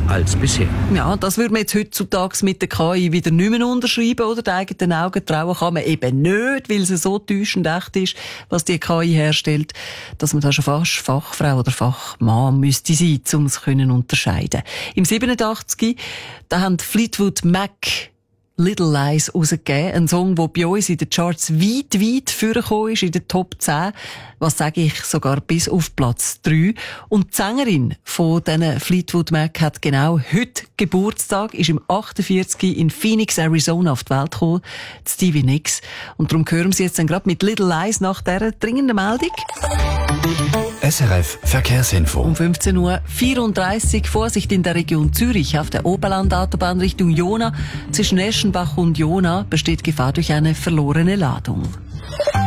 als bisher. Ja, das würde man jetzt heutzutage mit der KI wieder nicht mehr unterschreiben, oder? Den eigenen Augen trauen kann man eben nicht, weil sie so täuschend echt ist, was die KI herstellt, dass man da schon fast Fachfrau oder Fachmann müsste sein, um es unterscheiden. Im 87, da haben Fleetwood Mac Little Lies rausgegeben. Ein Song, der bei uns in den Charts weit vorgekommen ist, in den Top 10. Was sage ich, sogar bis auf Platz 3. Und die Sängerin von diesen Fleetwood Mac hat genau heute Geburtstag, ist im 48 in Phoenix, Arizona auf die Welt gekommen, Stevie Nicks. Und darum hören Sie jetzt dann gerade mit Little Lies nach dieser dringenden Meldung. SRF Verkehrsinfo. Um 15:34 Uhr Vorsicht in der Region Zürich auf der Oberlandautobahn Richtung Jona. Zwischen Eschenbach und Jona besteht Gefahr durch eine verlorene Ladung.